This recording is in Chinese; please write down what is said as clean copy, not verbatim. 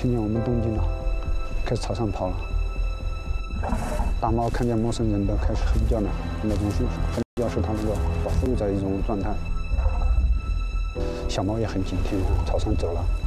听见我们动静了，开始朝上跑了。大猫看见陌生人都开始哼叫了，那种哼叫是它那个保护在一种状态。小猫也很警惕，朝上走了。